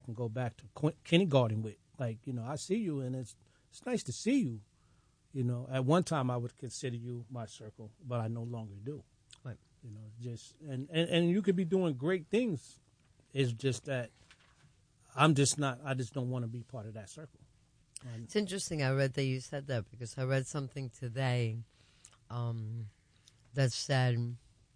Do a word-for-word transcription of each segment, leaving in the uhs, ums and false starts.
can go back to qu- kindergarten with. Like, you know, I see you, and it's it's nice to see you. You know, at one time I would consider you my circle, but I no longer do. Right. You know, just and, and, and you could be doing great things. It's just that I'm just not. I just don't want to be part of that circle. Um, it's interesting. I read that you said that because I read something today um, that said,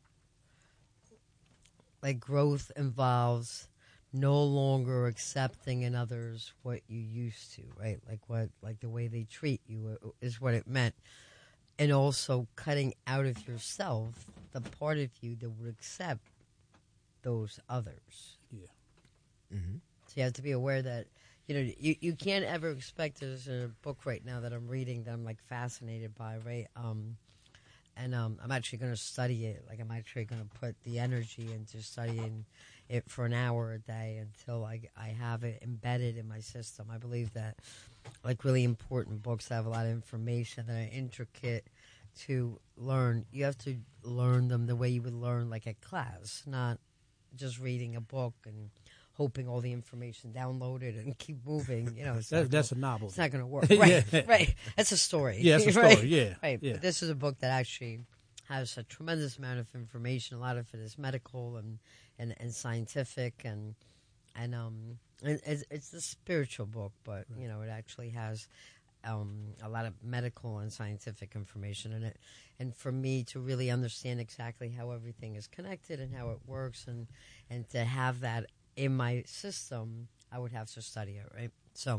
like, growth involves no longer accepting in others what you used to, right? Like what, like the way they treat you is what it meant, and also cutting out of yourself the part of you that would accept those others. Yeah. Mm-hmm. So you have to be aware that, you know, you, you can't ever expect. There's a book right now that I'm reading that I'm like fascinated by, right? Um, and um, I'm actually going to study it. Like I'm actually going to put the energy into studying it for an hour a day until I, I have it embedded in my system. I believe that, like, really important books that have a lot of information that are intricate to learn, you have to learn them the way you would learn, like, at class, not just reading a book and hoping all the information downloaded and keep moving. You know, it's that, that's gonna, a novel. It's not going to work. Right, yeah. right. That's a story. Yeah, it's a story, right? yeah. Right, yeah. But this is a book that actually has a tremendous amount of information. A lot of it is medical and and, and scientific, and and um, and it's, it's a spiritual book, but you know, it actually has um, a lot of medical and scientific information in it. And for me to really understand exactly how everything is connected and how it works, and and to have that in my system, I would have to study it, right? So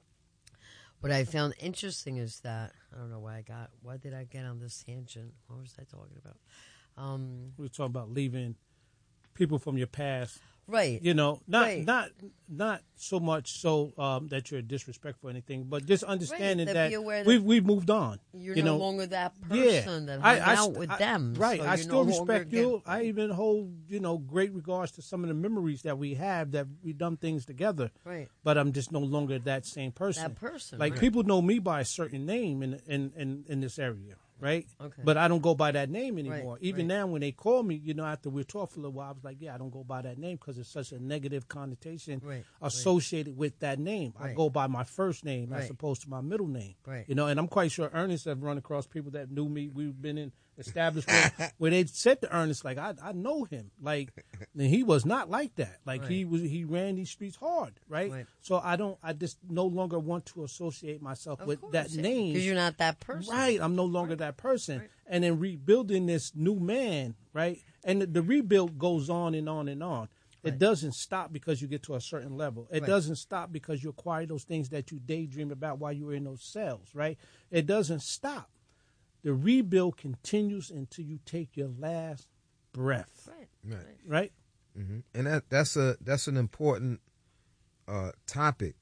what I found interesting is that, I don't know why I got, why did I get on this tangent? What was I talking about? Um, we were talking about leaving people from your past. Right. You know, not right. not not so much so um, that you're disrespectful or anything, but just understanding right. that, that, that we've we've moved on. You're you no know? longer that person yeah. that hung I, I, out with I, them. Right. So I still no respect you. Get, I even hold, you know, great regards to some of the memories that we have, that we've done things together. Right. But I'm just no longer that same person. That person. Like, right. people know me by a certain name in in, in, in this area. Right? Okay. But I don't go by that name anymore. Right, Even right. now, when they call me, you know, after we talk for a little while, I was like, yeah, I don't go by that name because it's such a negative connotation right, associated right. with that name. Right. I go by my first name right. as opposed to my middle name. Right. You know, and I'm quite sure Ernest have run across people that knew me. We've been in establishment where they said to Ernest, like, I, I know him. Like, and he was not like that. Like, right. he was he ran these streets hard, right? right? So I don't, I just no longer want to associate myself of with course, that yeah. name. Because you're not that person. Right. I'm no longer right. that person. Right. And then rebuilding this new man, right? And the, the rebuild goes on and on and on. It right. doesn't stop because you get to a certain level. It right. doesn't stop because you acquire those things that you daydream about while you were in those cells, right? It doesn't stop. The rebuild continues until you take your last breath. Right. Right. Right? Mm-hmm. And that that's a that's an important uh, topic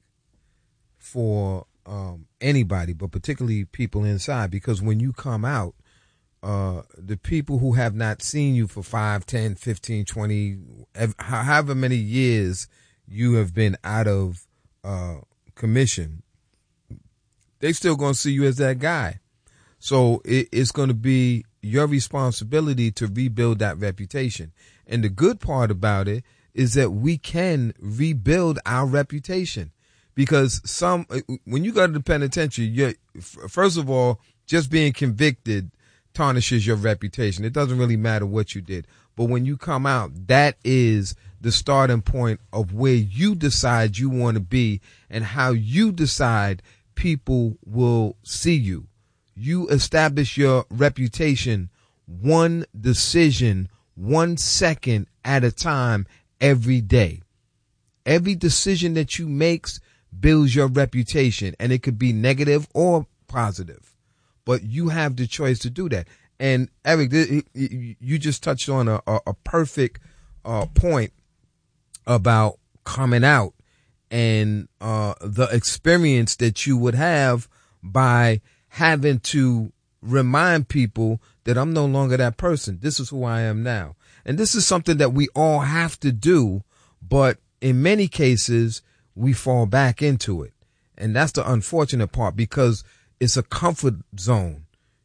for um, anybody, but particularly people inside, because when you come out, uh, the people who have not seen you for five, ten, fifteen, twenty, however many years you have been out of uh, commission, they still going to see you as that guy. So it, it's going to be your responsibility to rebuild that reputation. And the good part about it is that we can rebuild our reputation, because some, when you go to the penitentiary, you're, first of all, just being convicted tarnishes your reputation. It doesn't really matter what you did. But when you come out, that is the starting point of where you decide you want to be and how you decide people will see you. You establish your reputation one decision, one second at a time, every day. Every decision that you make builds your reputation, and it could be negative or positive, but you have the choice to do that. And Eric, you just touched on a, a perfect uh, point about coming out and uh, the experience that you would have by having to remind people that I'm no longer that person. This is who I am now. And this is something that we all have to do, but in many cases, we fall back into it. And that's the unfortunate part, because it's a comfort zone.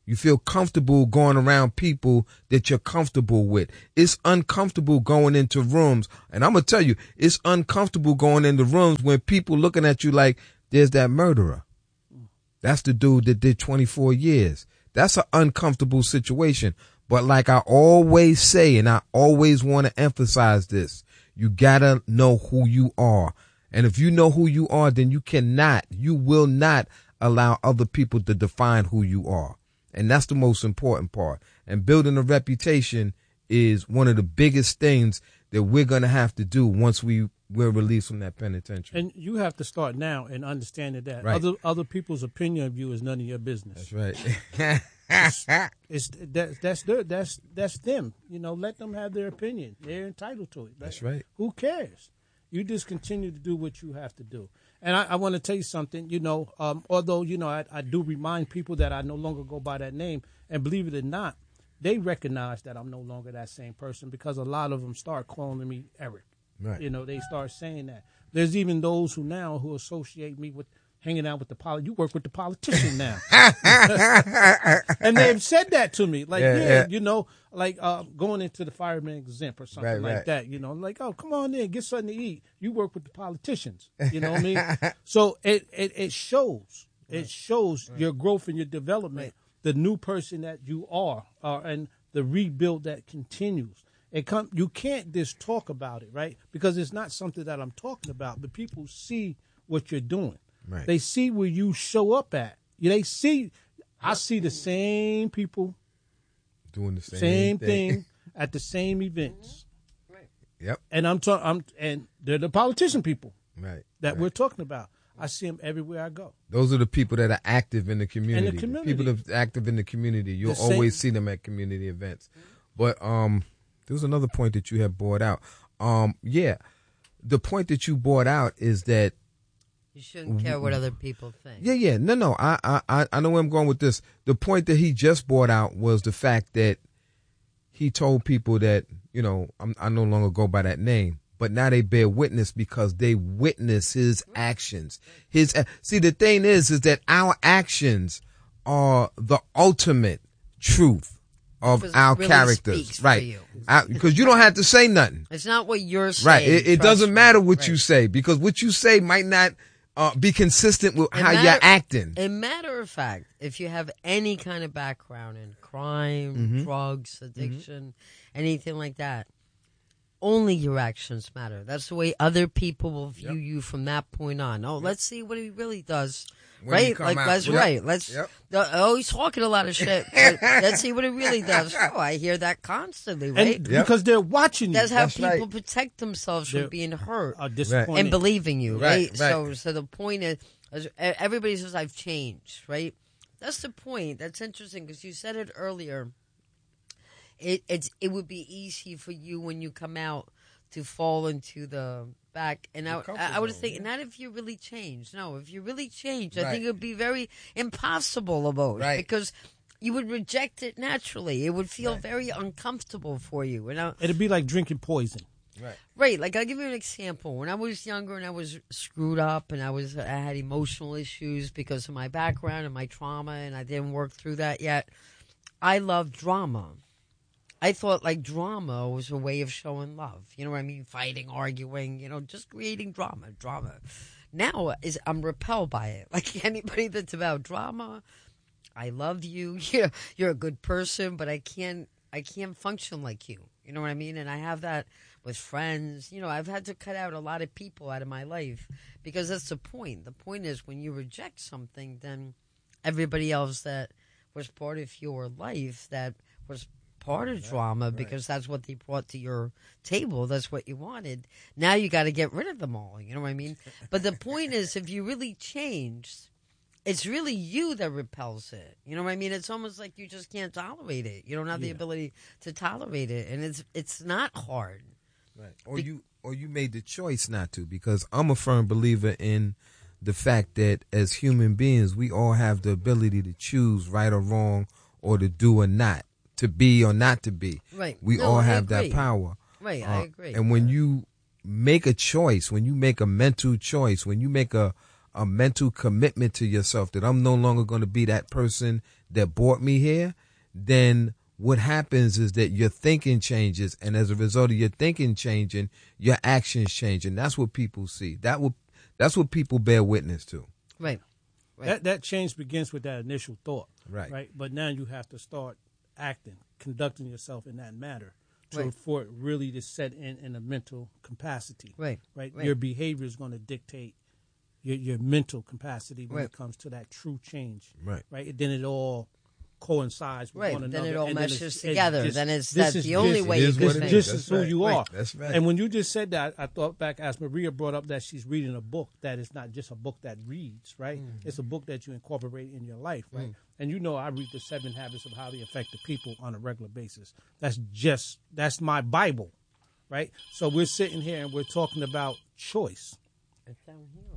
You feel comfortable going around people that you're comfortable with. It's uncomfortable going into rooms. And I'm going to tell you, it's uncomfortable going into rooms when people looking at you like, there's that murderer. That's the dude that did twenty-four years. That's an uncomfortable situation. But like I always say, and I always want to emphasize this, you got to know who you are. And if you know who you are, then you cannot, you will not allow other people to define who you are. And that's the most important part. And building a reputation is one of the biggest things that we're going to have to do once we, we're released from that penitentiary. And you have to start now in understanding that Right. other other people's opinion of you is none of your business. That's right. it's, it's that, that's their, that's that's them. You know, let them have their opinion. They're entitled to it. That's right. Who cares? You just continue to do what you have to do. And I, I want to tell you something, you know, um, although, you know, I, I do remind people that I no longer go by that name. And believe it or not, they recognize that I'm no longer that same person because a lot of them start calling me Eric. Right. You know, they start saying that. There's even those who now who associate me with hanging out with the poli. You work with the politician now. And they've said that to me. Like, Yeah, yeah, yeah. you know, like uh, going into the fireman exempt or something Right, like right. that. You know, like, oh, come on in, get something to eat. You work with the politicians. You know what I mean? So it, it, it shows. It shows your growth and your development, the new person that you are, uh, and the rebuild that continues. It come, you can't just talk about it, right? Because it's not something that I'm talking about, but people see what you're doing. Right. They see where you show up at. They see, I see the same people, Doing the same, same thing. thing at the same events. Yep. And I'm talking, I'm, and they're the politician people Right. that right. we're talking about. I see them everywhere I go. Those are the people that are active in the community. The community. people that are active in the community. You'll The same- always see them at community events. But um, there was another point that you had brought out. Um, yeah, the point that you brought out is that You shouldn't care what other people think. yeah, yeah, no, no, I, I, I know where I'm going with this. The point that he just brought out was the fact that he told people that you know I'm, I no longer go by that name. But now they bear witness because they witness his actions. His see, the thing is, is that our actions are the ultimate truth of Because it our really characters, speaks for right? you. Because you don't have to say nothing, It's not what you're saying. right? It, it trust doesn't me. matter what Right. you say because what you say might not uh, be consistent with A how matter- you're acting. A matter of fact, if you have any kind of background in crime, Mm-hmm. drugs, addiction, anything like that, only your actions matter. That's the way other people will view you from that point on. Oh, let's see what he really does. When you right? come Like, out. that's Yep. right. Let's. Yep. Uh, oh, he's talking a lot of shit. But let's see what he really does. Oh, I hear that constantly, right? And Yep. because they're watching you. That's how That's people right. protect themselves They're- from being hurt are disappointed. and believing you, Right, right? right. So, so the point is, is, everybody says I've changed, right? That's the point. That's interesting because you said it earlier. It it's it would be easy for you when you come out to fall into the back, and I, comfort I, I would zone, think yeah. not if you really change. No, if you really change, I Right. think it would be very impossible almost Right. because you would reject it naturally. It would feel very uncomfortable for you, and I, It'd be like drinking poison. Right. Right, like I'll give you an example. When I was younger and I was screwed up and I was I had emotional issues because of my background and my trauma and I didn't work through that yet. I loved drama. I thought like drama was a way of showing love. You know what I mean? Fighting, arguing, you know, just creating drama, drama. Now is I'm repelled by it. Like anybody that's about drama, I love you. You're, you're a good person, but I can't I can't function like you. You know what I mean? And I have that with friends. You know, I've had to cut out a lot of people out of my life because that's the point. The point is when you reject something, then everybody else that was part of your life that was part of drama because that's what they brought to your table. That's what you wanted. Now you got to get rid of them all. You know what I mean? But the point is, if you really changed, it's really you that repels it. You know what I mean? It's almost like you just can't tolerate it. You don't have the Yeah. ability to tolerate it, and it's it's not hard. Right. Or you or you made the choice not to, because I'm a firm believer in the fact that as human beings, we all have the ability to choose right or wrong, or to do or not, to be or not to be. Right. We No, all I have that agree. power. Right, Uh, I agree. And when you make a choice, when you make a mental choice, when you make a a mental commitment to yourself that I'm no longer going to be that person that brought me here, then what happens is that your thinking changes, and as a result of your thinking changing, your actions change, and that's what people see. That will, that's what people bear witness to. Right. Right. That that change begins with that initial thought. Right. Right. But now you have to start acting, conducting yourself in that manner to, Right. for it really to set in in a mental capacity. Right. Right. Right. Your behavior is going to dictate your your mental capacity when Right. it comes to that true change. Right. Right. And then it all coincides with Right, one then another. it all and meshes it's- together. just- Then it's- this that's is the only just- way It you is can what it think. is. This is That's who right. you Right. are. That's right. And when you just said that, I thought back as Maria brought up that she's reading a book that is not just a book that reads, right? Mm-hmm. It's a book that you incorporate in your life, right? Mm. And you know, I read the Seven Habits of Highly Effective People on a regular basis. That's just that's my Bible, right? So we're sitting here and we're talking about choice, It's down here.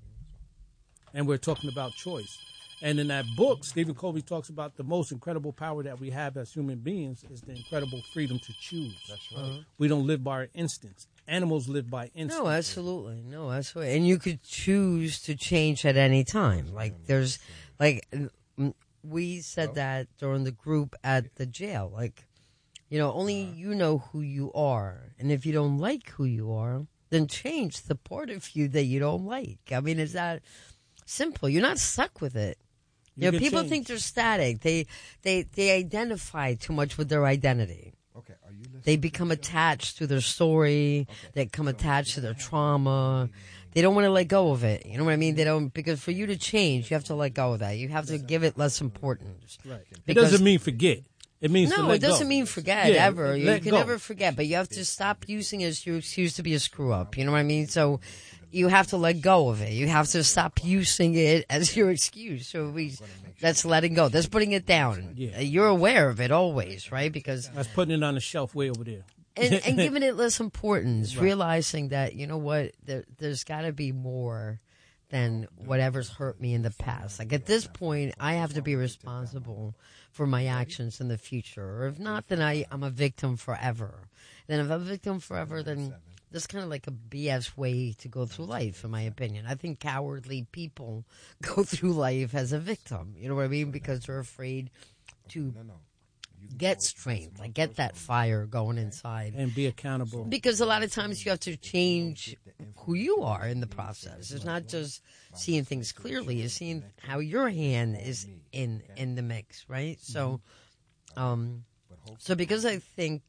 and we're talking about choice. And in that book, Stephen Covey talks about the most incredible power that we have as human beings is the incredible freedom to choose. That's right. We don't live by our instincts. Animals live by instinct. No, absolutely. No, absolutely. And you could choose to change at any time. Like there's, like mm, we said that during the group at the jail. Like, you know, only you know who you are. And if you don't like who you are, then change the part of you that you don't like. I mean, it's that simple. You're not stuck with it. You, You know, can people change. think they're static. They, they, they identify too much with their identity. Okay, are you listening? They become attached to their story. They become attached to their trauma. They don't want to let go of it. You know what I mean? They don't, because for you to change, you have to let go of that. You have to give it less importance. Right. It Because- doesn't mean forget. It means to No, let it doesn't go. mean forget Yeah, ever. You let can go. never forget, but you have to stop using it as your excuse to be a screw up. You know what I mean? So you have to let go of it. You have to stop using it as your excuse. So we, that's letting go. That's putting it down. Yeah. You're aware of it always, right? Because That's putting it on the shelf way over there. and, and giving it less importance, realizing that, you know what, there, there's got to be more than whatever's hurt me in the past. Like at this point, I have to be responsible for my actions in the future. Or if not, then I, I'm a victim forever. Then if I'm a victim forever, then that's kind of like a B S way to go through life, in my opinion. I think cowardly people go through life as a victim. You know what I mean? Because they're afraid to get strength, like get that fire going inside. And be accountable. Because a lot of times you have to change who you are in the process. It's not just seeing things clearly; it's seeing how your hand is in in the mix, right? So, um, so because I think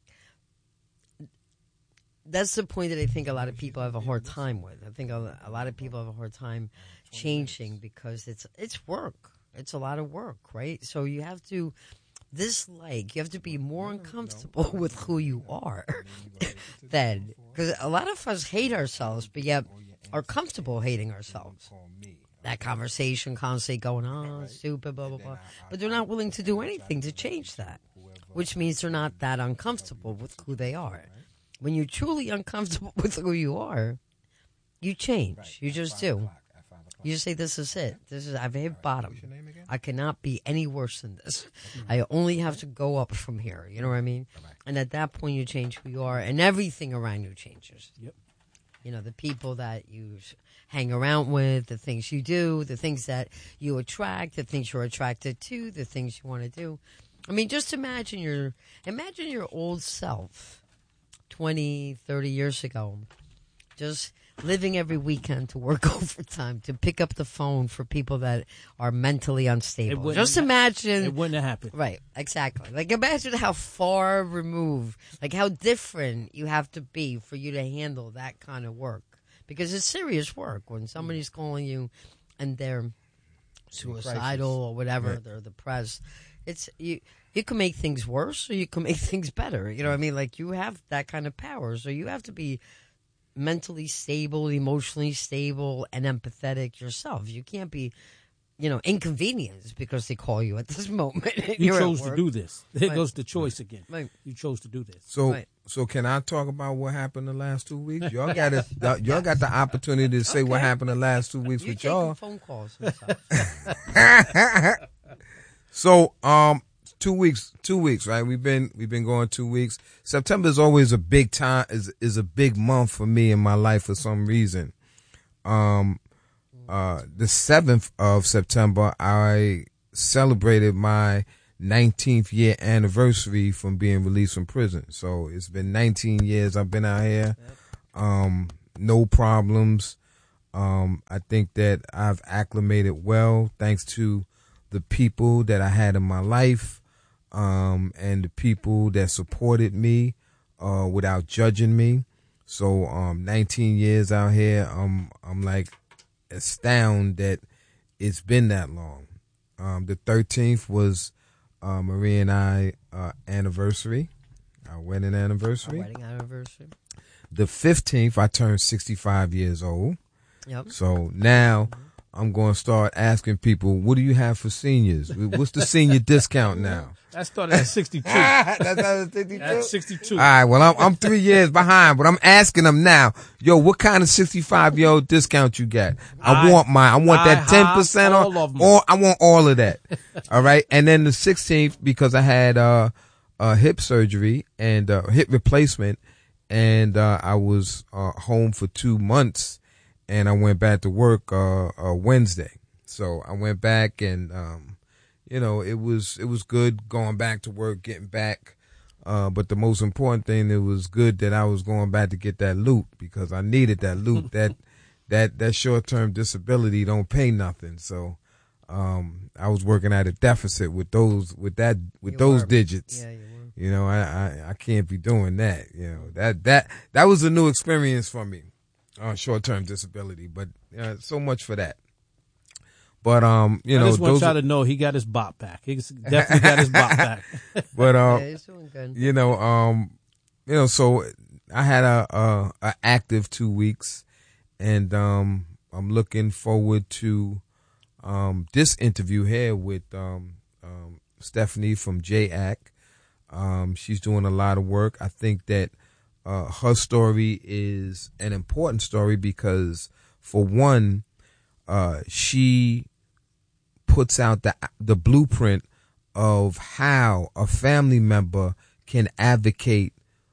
that's the point that I think a lot of people have a hard time with. I think a, a lot of people have a hard time changing because it's it's work. It's a lot of work, right? So you have to dislike. You have to be more uncomfortable with who you are than because a lot of us hate ourselves, but yet are comfortable hating ourselves. That conversation constantly going on, stupid, blah blah blah. But they're not willing to do anything to change that, which means they're not that uncomfortable with who they are. When you're truly uncomfortable with who you are, you change. You just do. You just say, "This is it. This is I've hit bottom. I cannot be any worse than this. I only have to go up from here." You know what I mean? And at that point, you change who you are, and everything around you changes. Yep. You know, the people that you hang around with, the things you do, the things that you attract, the things you're attracted to, the things you want to do. I mean, just imagine your imagine your old self twenty, thirty years ago, just living every weekend to work overtime, to pick up the phone for people that are mentally unstable. wouldn't Just ha- imagine. It wouldn't have happened. Right, exactly. Like imagine how far removed, like how different you have to be for you to handle that kind of work. Because it's serious work when somebody's calling you and they're suicidal or whatever, Right. they're depressed. It's you you can make things worse or you can make things better. You know what I mean? Like you have that kind of power. So you have to be mentally stable, emotionally stable, and empathetic yourself. You can't be, you know, inconvenienced because they call you at this moment. You You're at chose to work. do this. There Right. goes the choice again. Right. You chose to do this. So, Right. so can I talk about what happened the last two weeks? Y'all got it. Y'all got the opportunity to say what Okay. happened the last two weeks You're with taking y'all. phone calls and stuff. So, um, two weeks, two weeks, right? We've been we've been going two weeks. September is always a big time, is is a big month for me in my life for some reason. Um, uh, the seventh of September, I celebrated my nineteenth year anniversary from being released from prison. So it's been nineteen years I've been out here. Yep. Um, no problems. Um, I think that I've acclimated well thanks to the people that I had in my life, um, and the people that supported me, uh, without judging me. So, um, nineteen years out here, I'm, I'm like astounded that it's been that long. Um, the thirteenth was, uh, Marie and I, uh, anniversary, our wedding anniversary. Our wedding anniversary. The fifteenth, I turned sixty-five years old. Yep. So now I'm going to start asking people, what do you have for seniors? What's the senior discount now? That started at sixty-two. That's at sixty-two? At sixty-two. All right, well, I'm, I'm three years behind, but I'm asking them now, yo, what kind of sixty-five-year-old discount you got? I, I want my, I want that ten percent off, or I want all of that. All right. And then the sixteenth, because I had, uh, uh, hip surgery and, uh, hip replacement, and, uh, I was, uh, home for two months. And I went back to work uh, uh Wednesday. So I went back and um you know, it was it was good going back to work, getting back. Uh but the most important thing, it was good that I was going back to get that loot, because I needed that loot. that that that short-term disability don't pay nothing. So um I was working at a deficit with those with that with You those were. digits. Yeah, you were. You know, I, I I can't be doing that. You know, that that that was a new experience for me. Uh, short-term disability, but uh, so much for that. But um, you I know, just want those y'all are, to know he got his bop back. He definitely got his bop back. but uh, Yeah, he's doing good. you know, um, you know, so I had a, a, a active two weeks, and um, I'm looking forward to um this interview here with um, um Stephanie from J A C. Um, she's doing a lot of work. I think that. Uh, her story is an important story because, for one, uh, she puts out the the blueprint of how a family member can advocate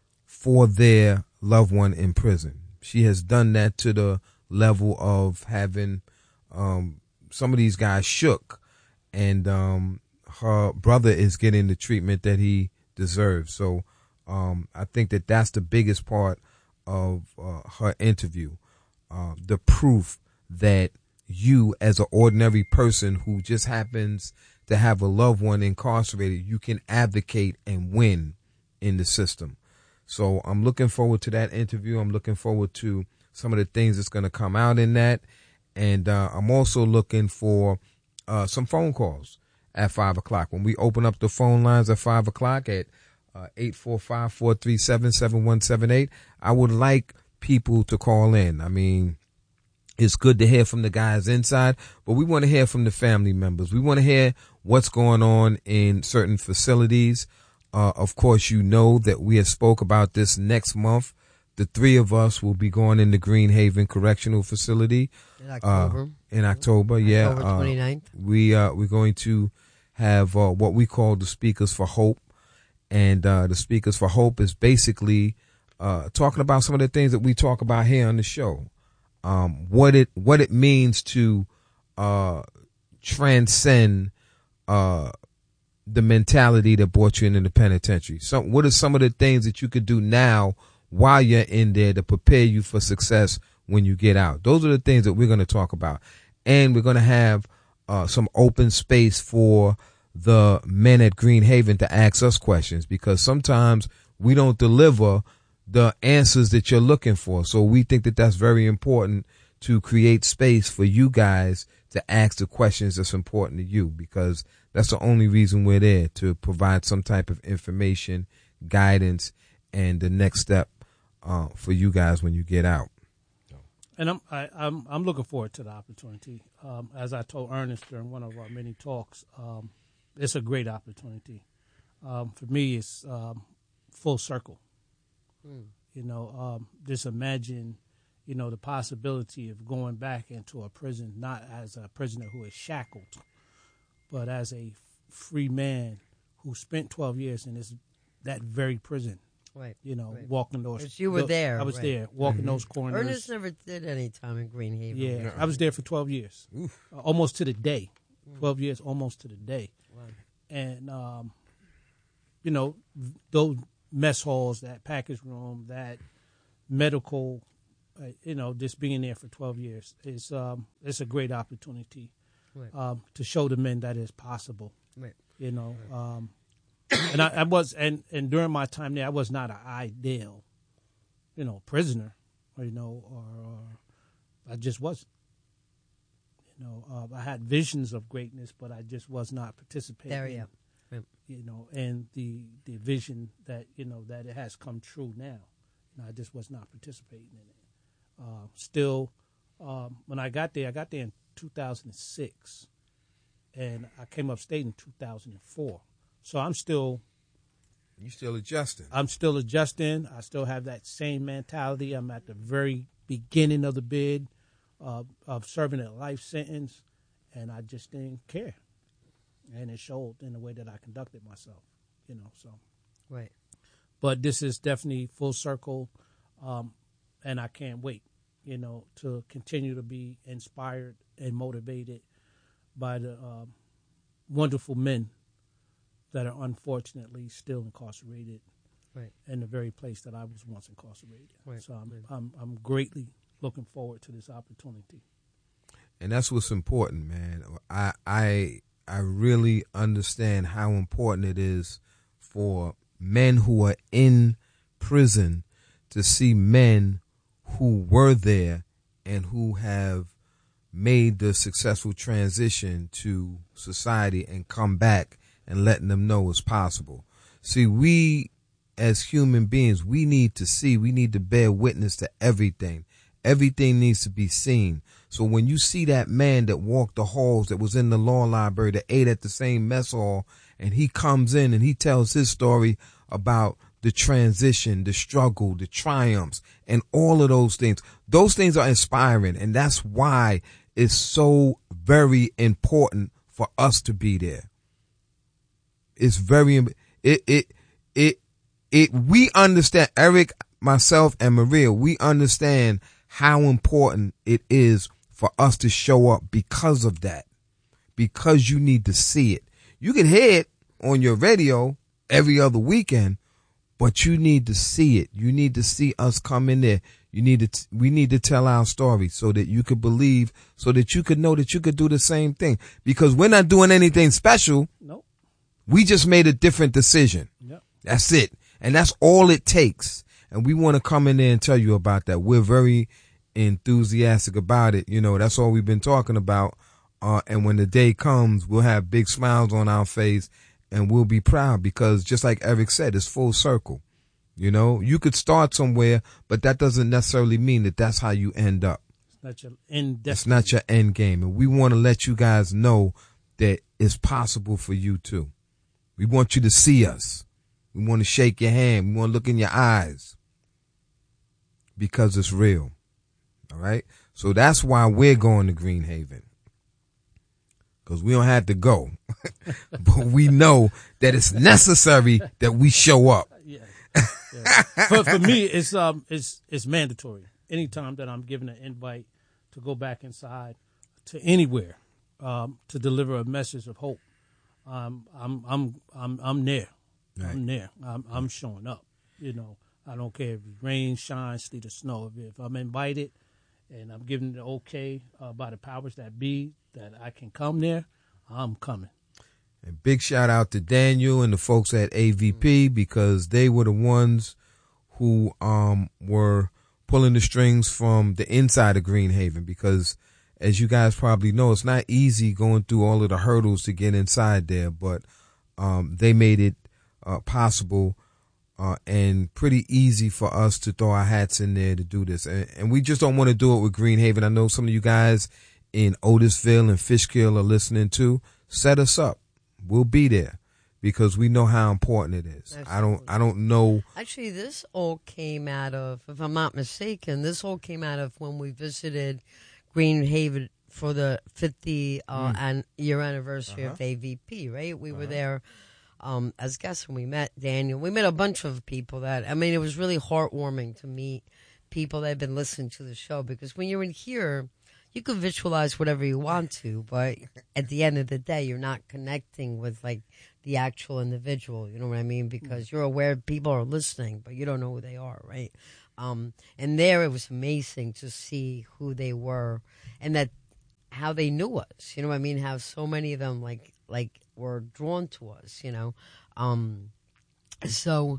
for their loved one in prison. She has done that to the level of having um, some of these guys shook, and um, her brother is getting the treatment that he deserves. So. Um, I think that that's the biggest part of uh, her interview, uh, the proof that you, as an ordinary person who just happens to have a loved one incarcerated, you can advocate and win in the system. So I'm looking forward to that interview. I'm looking forward to some of the things that's going to come out in that. And uh, I'm also looking for uh, some phone calls at five o'clock. When we open up the phone lines at five o'clock at Uh, eight four five, four three seven, seven one seven eight. I would like people to call in. I mean, it's good to hear from the guys inside, but we want to hear from the family members. We want to hear what's going on in certain facilities. Uh, of course, you know that we have spoke about this next month. The three of us will be going into Green Haven Correctional Facility. In October. Uh, in October, yeah. October twenty-ninth. Uh, we, uh, we're going to have uh, what we call the Speakers for Hope. And uh, the Speakers for Hope is basically uh, talking about some of the things that we talk about here on the show. Um, what it what it means to uh, transcend uh, the mentality that brought you into the penitentiary. So, what are some of the things that you could do now while you're in there to prepare you for success when you get out? Those are the things that we're going to talk about, and we're going to have uh, some open space for the men at Green Haven to ask us questions, because sometimes we don't deliver the answers that you're looking for. So we think that that's very important, to create space for you guys to ask the questions that's important to you, because that's the only reason we're there, to provide some type of information, guidance, and the next step uh, for you guys when you get out. And I'm I, I'm I'm looking forward to the opportunity. Um, as I told Ernest during one of our many talks, um, it's a great opportunity. Um, for me, it's um, full circle. Mm. You know, um, just imagine, you know, the possibility of going back into a prison, not as a prisoner who is shackled, but as a free man who spent twelve years in this that very prison. Right. You know, right. walking those. Because you were those, there. I was right. there, walking mm-hmm. those corners. Ernest never did any time in Greenhaven. Yeah, No. I was there for twelve years, uh, almost to the day. Twelve years, almost to the day. Wow. And um, you know, those mess halls, that package room, that medical, uh, you know, just being there for twelve years is um, it's a great opportunity Right. um, to show the men that it's possible. Right. You know, um, and I, I was, and, and during my time there, I was not an ideal, you know, prisoner, or, you know, or, or I just wasn't. You know, uh, I had visions of greatness, but I just was not participating. There you go. You know, and the the vision that you know that it has come true now. You know, I just was not participating in it. Uh, still, um, when I got there, I got there in two thousand six, and I came upstate in two thousand four. So I'm still, You still adjusting. I'm still adjusting. I still have that same mentality. I'm at the very beginning of the bid uh, of serving a life sentence, and I just didn't care. And it showed in the way that I conducted myself, you know. So, Right. but this is definitely full circle, um, and I can't wait, you know, to continue to be inspired and motivated by the um, wonderful men that are unfortunately still incarcerated, Right. in the very place that I was once incarcerated. Right. So I'm, I'm I'm greatly looking forward to this opportunity. And that's what's important, man. I I I really understand how important it is for men who are in prison to see men who were there and who have made the successful transition to society and come back and letting them know it's possible. See, we as human beings, we need to see, we need to bear witness to everything. Everything needs to be seen. So when you see that man that walked the halls, that was in the law library, that ate at the same mess hall, and he comes in and he tells his story about the transition, the struggle, the triumphs, and all of those things, those things are inspiring. And that's why it's so very important for us to be there. It's very, it, it, it, it, we understand, Eric, myself, and Maria, we understand how important it is for us to show up because of that, because you need to see it. You can hear it on your radio every other weekend, but you need to see it. You need to see us come in there. You need to, t- we need to tell our story so that you could believe, so that you could know that you could do the same thing, because we're not doing anything special. Nope. We just made a different decision. Yep. That's it. And that's all it takes. And we want to come in there and tell you about that. We're very enthusiastic about it. You know, that's all we've been talking about. Uh, and when the day comes, we'll have big smiles on our face and we'll be proud, because just like Eric said, it's full circle. You know, you could start somewhere, but that doesn't necessarily mean that that's how you end up. It's not your end destiny. It's not your end game. And we want to let you guys know that it's possible for you too. We want you to see us. We want to shake your hand. We want to look in your eyes, because it's real. All right. So that's why we're going to Greenhaven, because we don't have to go, but we know that it's necessary that we show up. Yeah. yeah. for, for me, it's um, it's it's mandatory. Anytime that I'm given an invite to go back inside to anywhere, um, to deliver a message of hope, um, I'm I'm I'm I'm there. Right. I'm there. I'm I'm showing up. You know, I don't care if it rains, shines, sleet, or snow. If, if I'm invited and I'm given the okay uh, by the powers that be that I can come there, I'm coming. And big shout out to Daniel and the folks at A V P, because they were the ones who um were pulling the strings from the inside of Greenhaven, because as you guys probably know, it's not easy going through all of the hurdles to get inside there, but um they made it uh, possible uh and pretty easy for us to throw our hats in there to do this. And, and we just don't want to do it with Greenhaven. I know some of you guys in Otisville and Fishkill are listening too. Set us up. We'll be there, because we know how important it is. Absolutely. I don't, I don't know. Actually, this all came out of, if I'm not mistaken, this all came out of when we visited Greenhaven for the fifty uh, Mm. an year anniversary Uh-huh. of A V P, right? We Uh-huh. were there um, as guests, and we met Daniel. We met a bunch of people that, I mean, it was really heartwarming to meet people that had been listening to the show, because when you're in here, you can visualize whatever you want to, but at the end of the day, you're not connecting with like the actual individual. You know what I mean? Because you're aware people are listening, but you don't know who they are, right? Um, and there, it was amazing to see who they were and that how they knew us. You know what I mean? How so many of them like like were drawn to us. You know, um, so.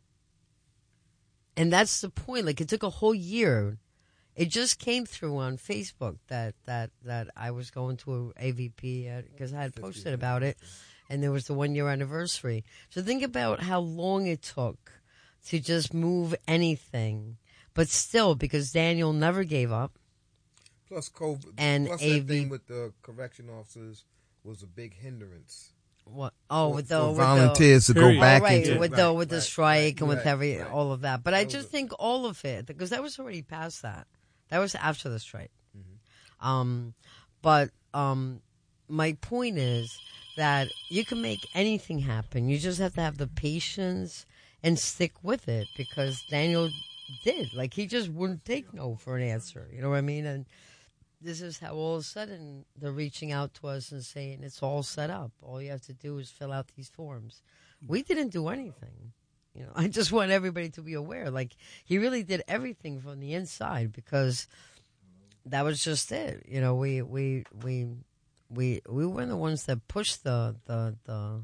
And that's the point. Like, it took a whole year. It just came through on Facebook that that, that I was going to a A V P because I had posted about it, and there was the one-year anniversary. So think about how long it took to just move anything. But still, because Daniel never gave up. Plus COVID. And plus A V that thing with the correction officers was a big hindrance. What? Oh, for, with the for with volunteers the, to go Period. back oh, right, into with right, the with the right, strike right, and with right, every right. all of that. But I That just was think all of it, because that was already past that. That was after the strike. Mm-hmm. Um, but um, my point is that you can make anything happen. You just have to have the patience and stick with it, because Daniel did. Like, he just wouldn't take no for an answer. You know what I mean? And this is how all of a sudden they're reaching out to us and saying it's all set up. All you have to do is fill out these forms. We didn't do anything. You know, I just want everybody to be aware. Like, he really did everything from the inside, because that was just it. You know, we we we we we were the ones that pushed the the the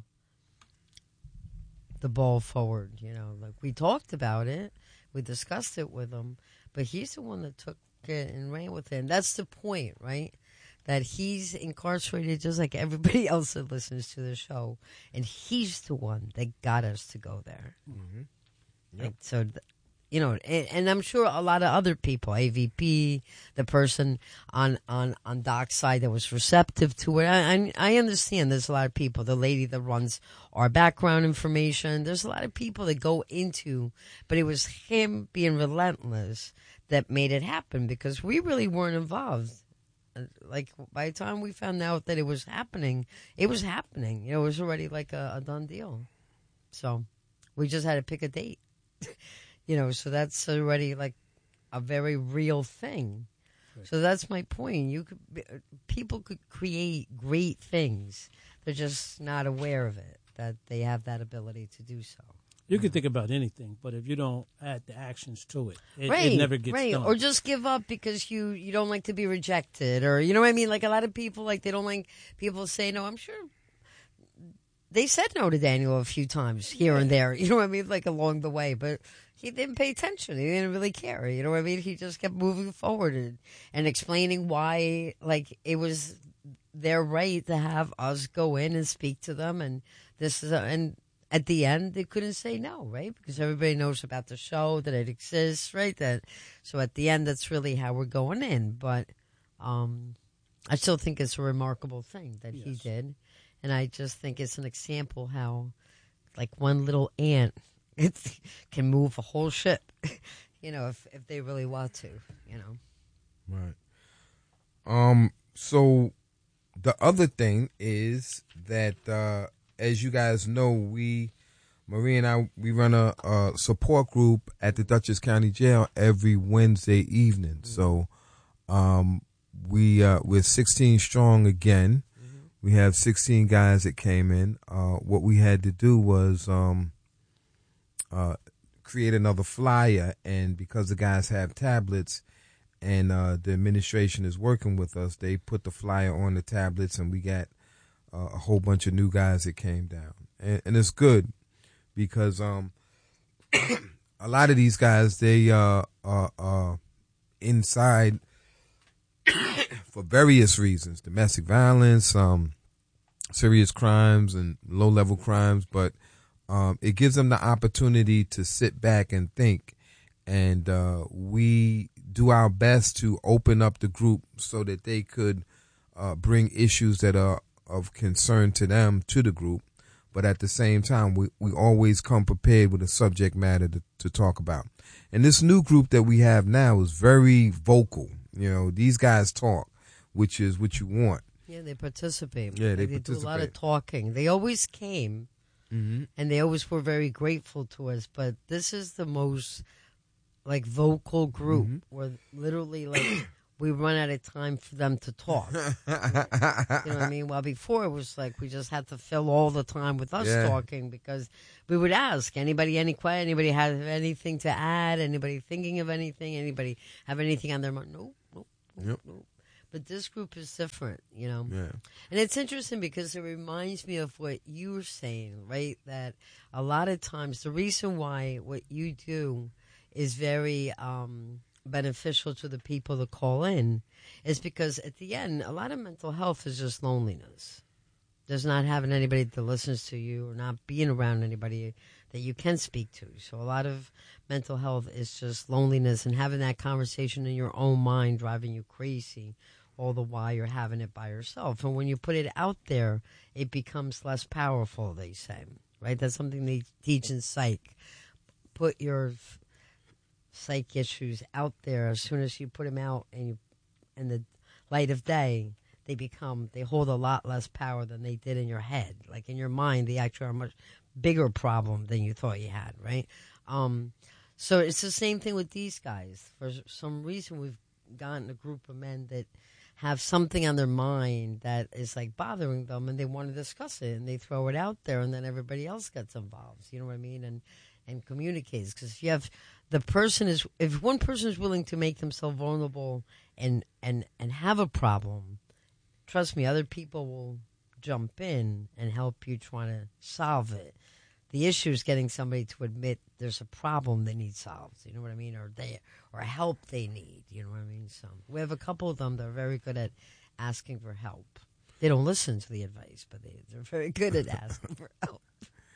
the ball forward. You know, like, we talked about it, we discussed it with him, but he's the one that took it and ran with it. And that's the point, right? That he's incarcerated just like everybody else that listens to the show, and he's the one that got us to go there. Mm-hmm. Yep. Like, so, th- you know, and, and I'm sure a lot of other people, A V P, the person on on on Doc's side that was receptive to it. I, I I understand there's a lot of people. The lady that runs our background information. There's a lot of people that go into, but it was him being relentless that made it happen, because we really weren't involved. Like, by the time we found out that it was happening, it was happening. You know, it was already like a, a done deal. So we just had to pick a date. You know, so that's already like a very real thing. Right. So that's my point. You could, people could create great things. They're just not aware of it, that they have that ability to do so. You can think about anything, but if you don't add the actions to it, it, right, it never gets right. done. Or just give up because you, you don't like to be rejected, or you know what I mean? Like, a lot of people, like, they don't like people say no. I'm sure they said no to Daniel a few times here and there. You know what I mean? Like, along the way, but he didn't pay attention. He didn't really care. You know what I mean? He just kept moving forward and, and explaining why, like, it was their right to have us go in and speak to them, and this is a, and. At the end, they couldn't say no, right? Because everybody knows about the show, that it exists, right? That so at the end, that's really how we're going in. But um, I still think it's a remarkable thing that yes. he did, and I just think it's an example how, like, one little ant it can move a whole ship, you know, if if they really want to, you know. Right. Um. So the other thing is that. Uh, As you guys know, we, Marie and I, we run a, a support group at the Dutchess County Jail every Wednesday evening. Mm-hmm. So, um, we uh, we're sixteen strong again. Mm-hmm. We have sixteen guys that came in. Uh, what we had to do was um, uh, create another flyer, and because the guys have tablets, and uh, the administration is working with us, they put the flyer on the tablets, and we got. Uh, a whole bunch of new guys that came down, and, and it's good because um, a lot of these guys they uh, are uh, inside for various reasons: domestic violence, um, serious crimes, and low-level crimes. But um, it gives them the opportunity to sit back and think, and uh, we do our best to open up the group so that they could uh, bring issues that are of concern to them to the group, but at the same time we, we always come prepared with a subject matter to, to talk about. And this new group that we have now is very vocal. You know, these guys talk, which is what you want. Yeah, they participate. Yeah, they, they participate. do a lot of talking. They always came Mm-hmm. and they always were very grateful to us. But this is the most like vocal group Mm-hmm. where literally like we run out of time for them to talk. You know what I mean? Well, before it was like we just had to fill all the time with us Yeah. talking because we would ask anybody any question, anybody have anything to add, anybody thinking of anything, anybody have anything on their mind? Nope, nope, nope, Yep. nope. But this group is different, you know. Yeah. And it's interesting because it reminds me of what you were saying, right? That a lot of times the reason why what you do is very um, beneficial to the people that call in is because at the end, a lot of mental health is just loneliness. There's not having anybody that listens to you or not being around anybody that you can speak to. So a lot of mental health is just loneliness and having that conversation in your own mind driving you crazy all the while you're having it by yourself. And when you put it out there, it becomes less powerful, they say, right? That's something they teach in psych. Put your psych issues out there. As soon as you put them out and you, in the light of day, they become, they hold a lot less power than they did in your head. Like in your mind, they actually are a much bigger problem than you thought you had, right? Um, so it's the same thing with these guys. For some reason, we've gotten a group of men that have something on their mind that is like bothering them and they want to discuss it and they throw it out there and then everybody else gets involved. You know what I mean? And, and communicates. Because if you have, the person is, if one person is willing to make themselves vulnerable and, and, and have a problem, trust me, other people will jump in and help you try to solve it. The issue is getting somebody to admit there's a problem they need solved. You know what I mean? Or they, or help they need. You know what I mean? So we have a couple of them that are very good at asking for help. They don't listen to the advice, but they, they're very good at asking for help.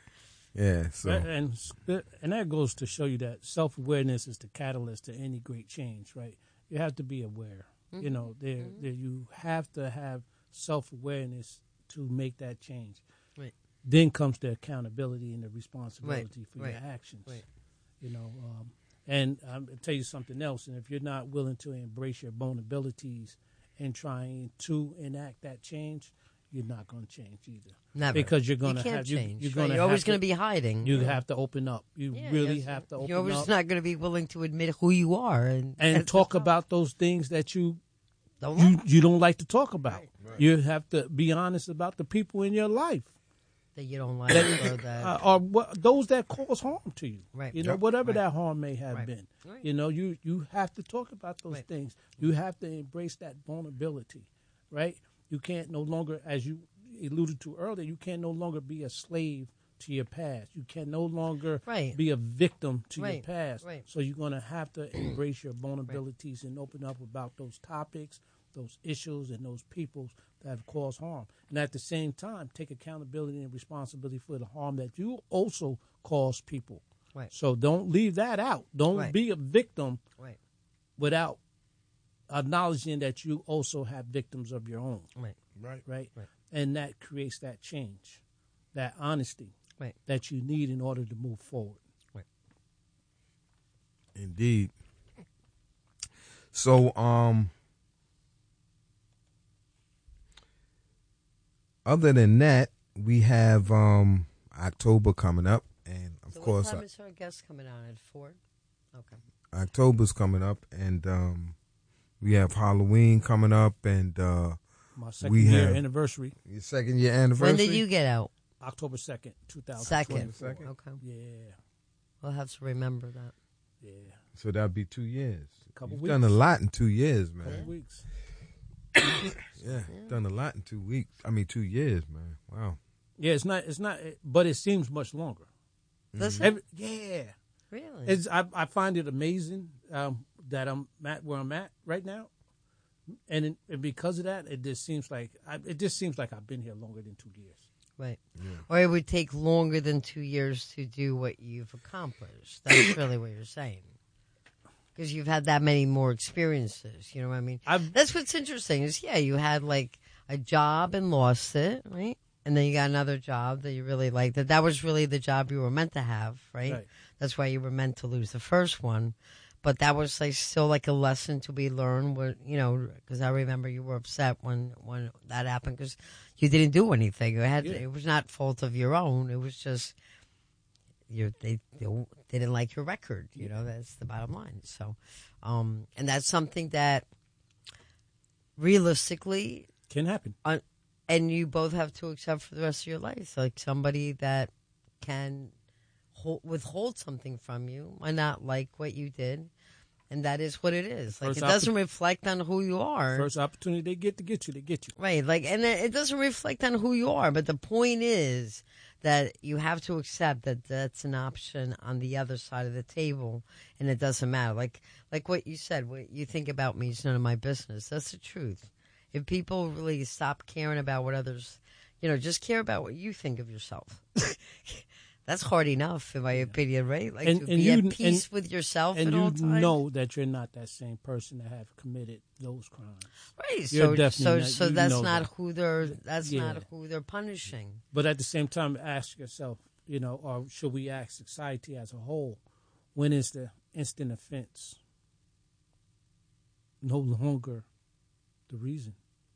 Yeah. So. And and that goes to show you that self-awareness is the catalyst to any great change, right? You have to be aware. Mm-hmm. You know, there, mm-hmm. there you have to have self-awareness to make that change. Right. Then comes the accountability and the responsibility right. for right. your actions. Right. You know, um, and I'll tell you something else. And if you're not willing to embrace your vulnerabilities and trying to enact that change, you're not going to change either. Never. Because you're going you to can't have change. you, you're right? going You're always going to be hiding. You yeah. have to open up. You yeah, really yes. have to open up. You're always not going to be willing to admit who you are and and talk about those things that you don't you like. you don't like to talk about. Right. Right. You have to be honest about the people in your life. That you don't like or that uh, or what, those that cause harm to you. Right. You know, Yep. whatever Right. that harm may have Right. been. Right. You know, you, you have to talk about those Right. things. You have to embrace that vulnerability, right? You can't no longer, as you alluded to earlier, you can no longer be a slave to your past. You can no longer Right. be a victim to your Right. past. Right. So you're going to have to embrace your vulnerabilities and open up about those topics, those issues, and those people that have caused harm. And at the same time, take accountability and responsibility for the harm that you also cause people. Right. So don't leave that out. Don't Right. be a victim Right. without acknowledging that you also have victims of your own. Right. Right. Right? Right. And that creates that change, that honesty Right. that you need in order to move forward. Indeed. So, um, other than that, we have um October coming up, and of So course, what time uh, is our guest coming on at four? Okay. October's coming up, and um, we have Halloween coming up, and uh, My second We year have- anniversary, your second year anniversary. When did you get out? October second, two thousand Second. Second. Okay. Yeah, We'll have to remember that. yeah. So that'll be two years. Couple You've weeks. done a lot in two years, man. Couple weeks. Yeah, done a lot in two weeks. I mean, two years, man. Wow. Yeah, it's not, it's not, but it seems much longer. Does it? Every, yeah. Really? It's, I, I find it amazing um, that I'm at where I'm at right now, and, it, and because of that, it just seems like I, it just seems like I've been here longer than two years. Right. Yeah. Or it would take longer than two years to do what you've accomplished. That's really what you're saying. Because you've had that many more experiences. You know what I mean? I've That's what's interesting is, yeah, you had like a job and lost it, right? And then you got another job that you really liked. That that was really the job you were meant to have, right? Right. That's why you were meant to lose the first one. but that was like still like a lesson to be learned. Where, you know, because I remember you were upset when when that happened because you didn't do anything. It had Yeah. it was not fault of your own. It was just you they, they didn't like your record. You know, that's the bottom line. So, um, and that's something that realistically Can happen. on, and you both have to accept for the rest of your life. Like somebody that can hold, withhold something from you might not like what you did, and that is what it is. Like First it doesn't oppo- reflect on who you are, First opportunity they get to get you, they get you. right? Like, and it it doesn't reflect on who you are. But the point is that you have to accept that that's an option on the other side of the table, and it doesn't matter. Like, like what you said, what you think about me is none of my business. That's the truth. If people really stop caring about what others, you know, just care about what you think of yourself. That's hard enough, in my opinion, right? Like And- to and be you- at peace and- with yourself And at you all times. know that you're not that same person that have committed those crimes. right? you're So, definitely so, not- so you that's know not that. who they're. That's Yeah. not who they're punishing. But at the same time, ask yourself, you know, or should we ask society as a whole, when is the instant offense no longer the reason?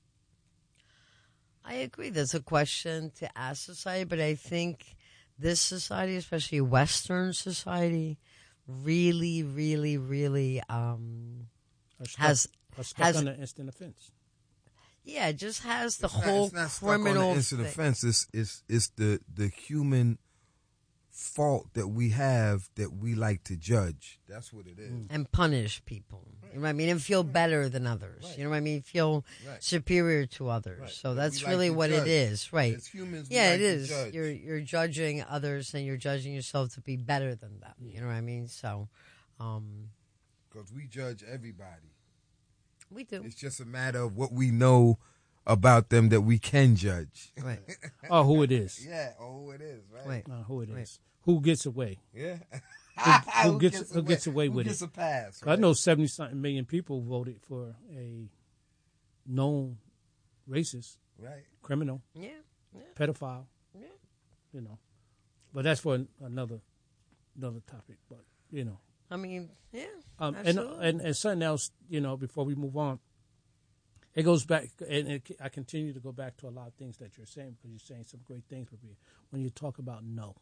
I agree. That's a question to ask society, but I think this society, especially Western society, really, really, really um, Are stuck, has are stuck has on the instant offense. yeah, it just has the It's not- whole it's not stuck on the criminal instant thing. offense. It's, it's, it's the, the human fault that we have that we like to judge. That's what it is. and punish people. You know what I mean? And feel better than others. Right. You know what I mean? Feel Right. superior to others. Right. So We that's like really to what judge. it is, right? As humans, we Yeah, like it to is. judge. You're you're judging others and you're judging yourself to be better than them. You know what I mean? So, um, Because we judge everybody. we do. It's just a matter of what we know about them that we can judge. Right. Or who it is. Yeah, oh, it is, right? Right. Uh, who it is. Right. Who gets away. Yeah. who gets- who gets away who with gets it? a pass? I right? know seventy-something million people voted for a known racist, Right. criminal, Yeah. pedophile, Yeah. you know. But that's for an- another another topic. But, you know. I mean, yeah. Um, and, Absolutely. and and something else, you know, before we move on, it goes back, and it, I continue to go back to a lot of things that you're saying because you're saying some great things. But when you talk about no,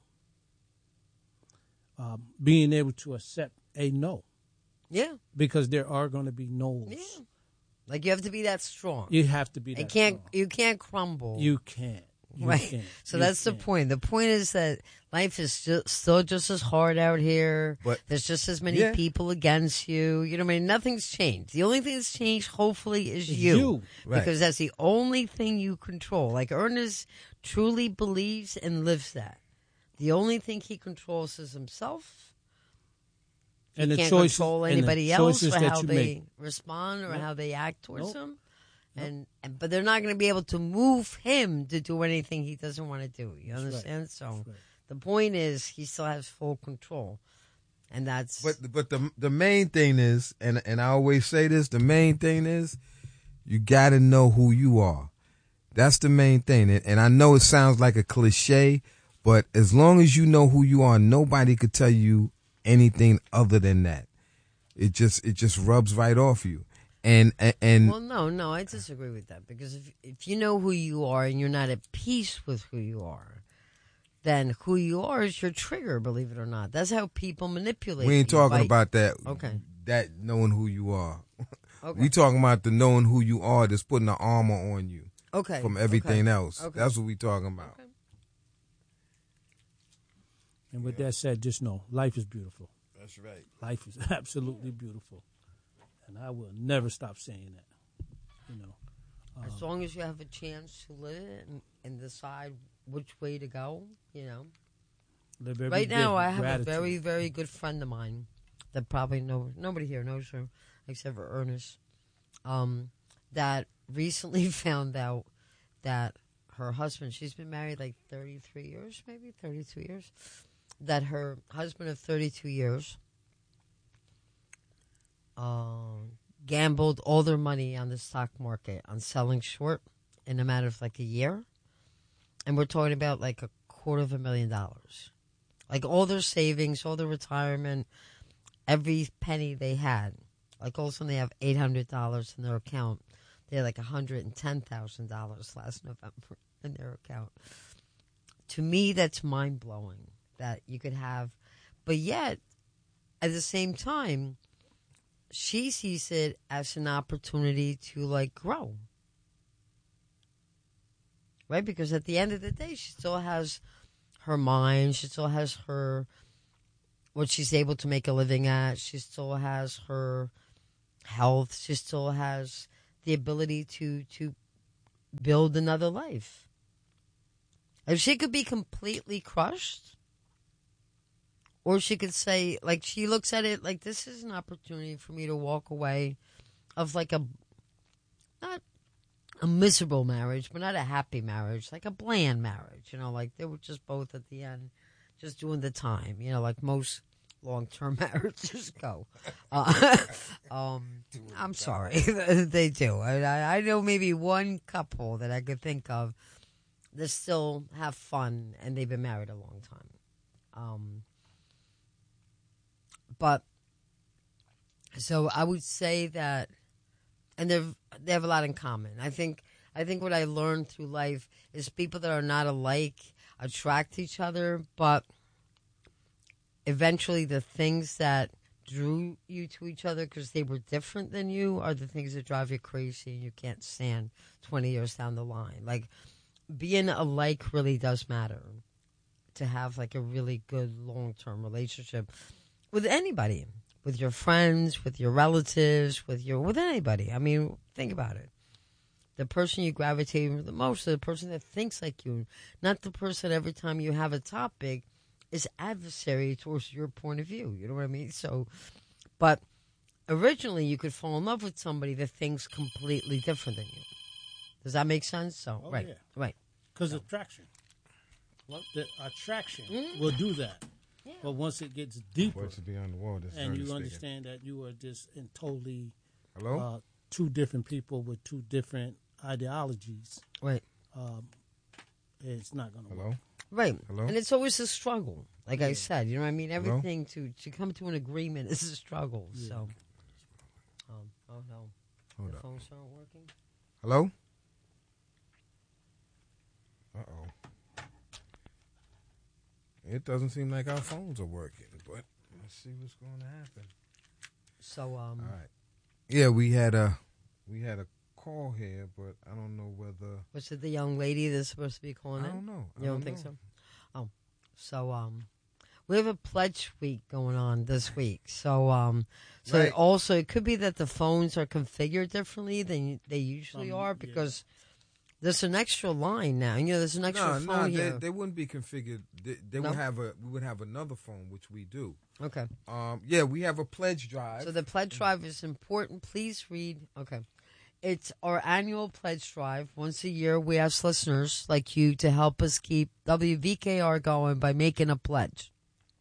um, being able to accept a no, Yeah. because there are going to be no's. Yeah. Like you have to be that strong. You have to be that It can't. strong. You can't crumble. You can't. You right. can't. So You that's the can't. point. The point is that life is still, still just as hard out here. But- There's just as many Yeah. people against you. You know what I mean? Nothing's changed. The only thing that's changed, hopefully, is It's you. you. Right. Because that's the only thing you control. Like Ernest truly believes and lives that. The only thing he controls is himself. He And the can't choices, control and the anybody else choices or that how you they make. respond or Nope. how they act towards Nope. him. And, and but they're not going to be able to move him to do anything he doesn't want to do. You That's right. understand? So That's right. the point is he still has full control, and that's But but the the main thing is, and and I always say this, the main thing is, you got to know who you are. That's the main thing. And, and I know it sounds like a cliche, but as long as you know who you are, nobody could tell you anything other than that. It just it just rubs right off you. And and, and well, no, no, I disagree with that because if if you know who you are and you're not at peace with who you are, then who you are is your trigger. Believe it or not, that's how people manipulate. we ain't you talking by- about that. Okay. That knowing who you are. Okay. We talking about the knowing who you are that's putting the armor on you okay from everything okay. else. Okay. That's what we talking about. Okay. And with that said, just know life is beautiful. That's right. Life is absolutely beautiful. And I will never stop saying that. You know. As long as you have a chance to live it and, and decide which way to go, you know. Live every Right day now, with I have gratitude. a very, very good friend of mine that probably no nobody here knows her except for Ernest. Um, that recently found out that her husband, she's been married like thirty-three years, maybe thirty-two years, that her husband of thirty-two years um, gambled all their money on the stock market on selling short in a matter of like a year. And we're talking about like a quarter of a million dollars. Like all their savings, all their retirement. every penny they had. Like all of a sudden they have eight hundred dollars in their account. They had like one hundred ten thousand dollars last November in their account. To me, that's mind-blowing that you could have. But yet, at the same time, she sees it as an opportunity to, like, grow. Right? Because at the end of the day, she still has her mind. She still has her, what she's able to make a living at. She still has her health. She still has the ability to to build another life. If she could be completely crushed, or she could say, like, she looks at it like, this is an opportunity for me to walk away of, like, a, not a miserable marriage, but not a happy marriage, like a bland marriage, you know, like they were just both at the end just doing the time, you know, like most long-term marriages go. Uh, um, I'm sorry, they do. I, I know maybe one couple that I could think of that still have fun, and they've been married a long time. Um, but so I would say that, and they they have a lot in common. I think I think what I learned through life is people that are not alike attract each other, but eventually the things that drew you to each other because they were different than you are the things that drive you crazy and you can't stand twenty years down the line. Like, being alike really does matter to have, like, a really good long-term relationship with anybody, with your friends, with your relatives, with your with anybody. I mean, think about it. The person you gravitate the most is the person that thinks like you, not the person every time you have a topic is adversary towards your point of view. You know what I mean? So, but originally you could fall in love with somebody that thinks completely different than you. Does that make sense? So, Oh, right, yeah. right. Because So. attraction. Well, the attraction Mm. will do that. Yeah. But once it gets deeper, What's to be on the wall? This and Ernest you speaking. understand that you are just in totally Hello? uh, two different people with two different ideologies, Right. um, it's not going to work. Hello? Right. Hello? And it's always a struggle. Like I Yeah. said, you know what I mean? Hello? Everything to, to come to an agreement is a struggle. Yeah. So, um, oh no. Hold the up. phones aren't working? Hello? Uh-oh. It doesn't seem like our phones are working, but let's see what's going to happen. So, um, All right. Yeah, we had a we had a call here, but I don't know whether was it the young lady that's supposed to be calling I in? don't know. I You don't, think know. so? Oh, so um, we have a pledge week going on this week. So um, so Right. also it could be that the phones are configured differently than they usually Um, are yeah. because there's an extra line now. You know, there's an extra No, phone no, they, here. they wouldn't be configured. They, they No? would have a we would have another phone, which we do. Okay. Um, yeah, we have a pledge drive. So the pledge drive is important. Please read. Okay. It's our annual pledge drive. Once a year, we ask listeners like you to help us keep W V K R going by making a pledge.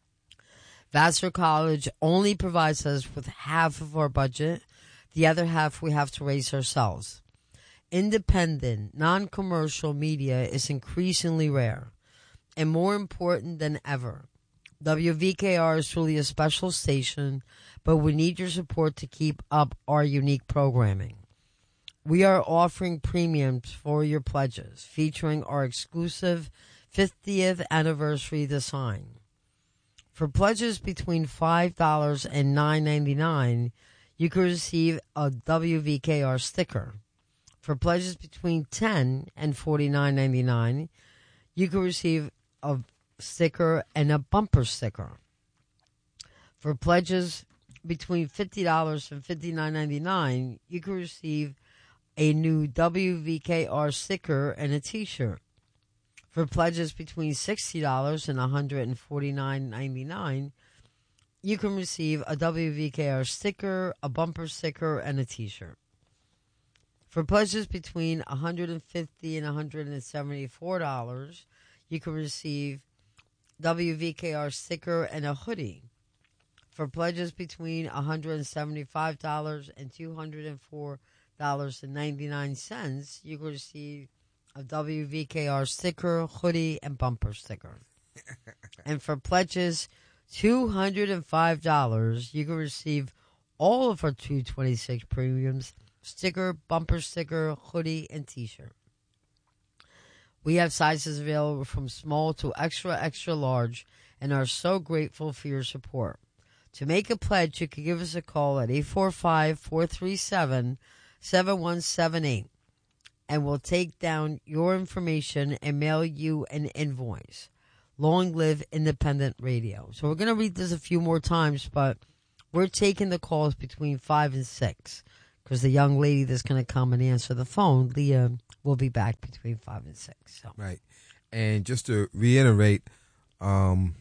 Vassar College only provides us with half of our budget. The other half we have to raise ourselves. Independent, non-commercial media is increasingly rare and more important than ever. W V K R is truly a special station, but we need your support to keep up our unique programming. We are offering premiums for your pledges, featuring our exclusive fiftieth anniversary design. For pledges between five dollars and nine ninety-nine, you can receive a W V K R sticker. For pledges between ten dollars and forty-nine ninety-nine, you can receive a sticker and a bumper sticker. For pledges between fifty dollars and fifty-nine ninety-nine, you can receive a new W V K R sticker and a T-shirt. For pledges between sixty dollars and one hundred forty-nine ninety-nine, you can receive a W V K R sticker, a bumper sticker, and a T-shirt. For pledges between one hundred fifty dollars and one hundred seventy-four dollars, you can receive W V K R sticker and a hoodie. For pledges between one hundred seventy-five dollars and two hundred four dollars and ninety-nine cents, you can receive a W V K R sticker, hoodie, and bumper sticker. And for pledges two hundred five dollars, you can receive all of our two twenty-six premiums, sticker, bumper sticker, hoodie, and t-shirt. We have sizes available from small to extra, extra large, and are so grateful for your support. To make a pledge, you can give us a call at eight four five, four three seven, seven one seven eight, and we'll take down your information and mail you an invoice. Long live independent radio. So we're going to read this a few more times, but we're taking the calls between five and six because the young lady that's going to come and answer the phone, Leah, will be back between five and six. So. Right. And just to reiterate, um,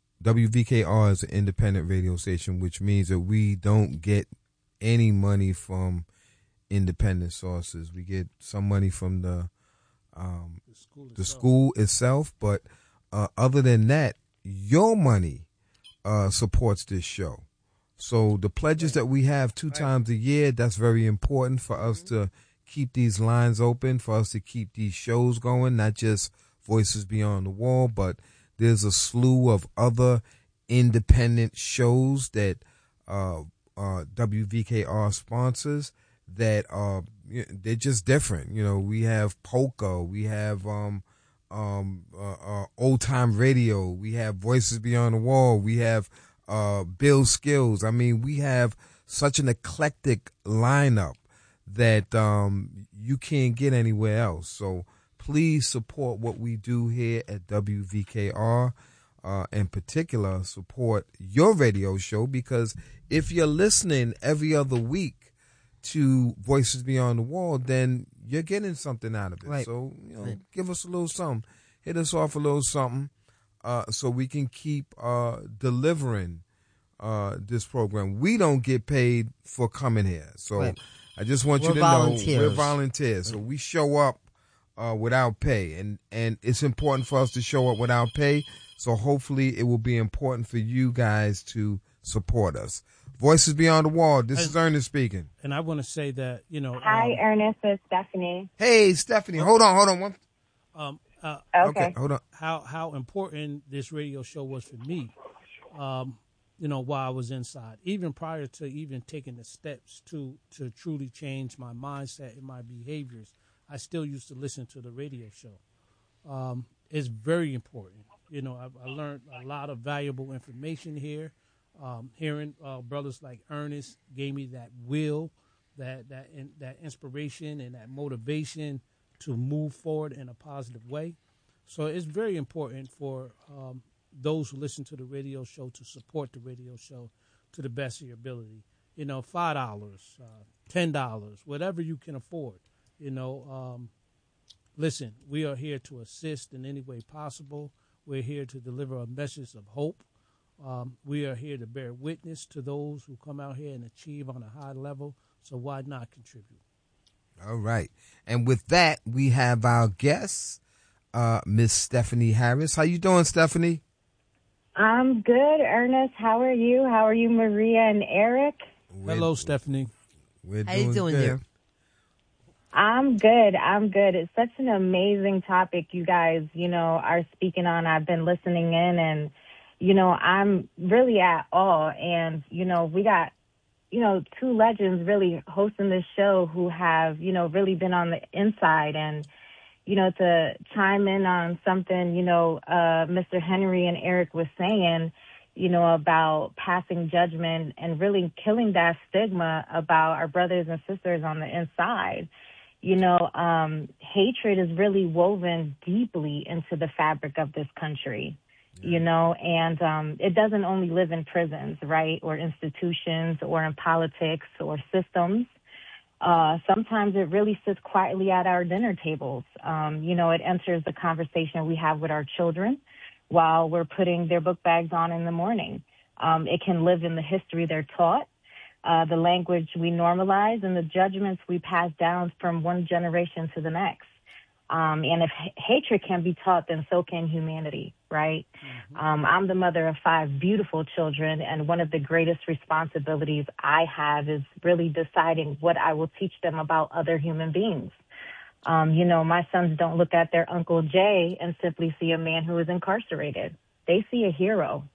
W V K R is an independent radio station, which means that we don't get any money from independent sources. We get some money from the um, the, school, the itself. school itself, but uh, other than that, your money uh, supports this show. So the pledges that we have two times a year, that's very important for us to keep these lines open, for us to keep these shows going, not just Voices Beyond the Wall, but there's a slew of other independent shows that uh, uh, W V K R sponsors that are, they're just different. You know, we have Polka, we have um, um, uh, uh, Old Time Radio, we have Voices Beyond the Wall, we have uh, Bill Skills. I mean, we have such an eclectic lineup that um, you can't get anywhere else. So please support what we do here at W V K R. Uh, in particular, support your radio show, because if you're listening every other week to Voices Beyond the Wall, then you're getting something out of it. Right. So, you know, right. give us a little something. Hit us off a little something uh, so we can keep uh, delivering uh, this program. We don't get paid for coming here. So right. I just want we're you to volunteers. know we're volunteers. So we show up uh, without pay. And, and it's important for us to show up without pay. So hopefully it will be important for you guys to support us. Voices Beyond the Wall. This and, is Ernest speaking. And I want to say that, you know. Hi, um, Ernest. It's Stephanie. Hey, Stephanie. Hold on, hold on. One. Um, uh, okay. okay. Hold on. How how important this radio show was for me, um, you know, while I was inside, even prior to even taking the steps to to truly change my mindset and my behaviors, I still used to listen to the radio show. Um, it's very important. You know, I, I learned a lot of valuable information here. Um, hearing uh, brothers like Ernest gave me that will, that that in, that inspiration and that motivation to move forward in a positive way. So it's very important for um, those who listen to the radio show to support the radio show to the best of your ability. You know, five dollars, uh, ten dollars, whatever you can afford. You know, um, listen, we are here to assist in any way possible. We're here to deliver a message of hope. Um, we are here to bear witness to those who come out here and achieve on a high level. So why not contribute? All right. And with that, we have our guest, uh, Miss Stephanie Harris. How you doing, Stephanie? I'm good, Ernest. How are you? How are you, Maria and Eric? We're, Hello, Stephanie. We're How doing you doing good. there? I'm good. I'm good. It's such an amazing topic you guys, you know, are speaking on. I've been listening in and, you know, I'm really at awe. And, you know, we got, you know, two legends really hosting this show who have, you know, really been on the inside. And, you know, to chime in on something, you know, uh, Mister Henry and Eric was saying, you know, about passing judgment and really killing that stigma about our brothers and sisters on the inside. You know, um, hatred is really woven deeply into the fabric of this country, yeah. you know, and um, it doesn't only live in prisons, right, or institutions or in politics or systems. Uh, sometimes it really sits quietly at our dinner tables. Um, you know, it enters the conversation we have with our children while we're putting their book bags on in the morning. Um, it can live in the history they're taught. Uh, the language we normalize and the judgments we pass down from one generation to the next. Um, and if h- hatred can be taught, then so can humanity, right? Mm-hmm. Um, I'm the mother of five beautiful children, and one of the greatest responsibilities I have is really deciding what I will teach them about other human beings. Um, you know, my sons don't look at their Uncle Jay and simply see a man who is incarcerated. They see a hero.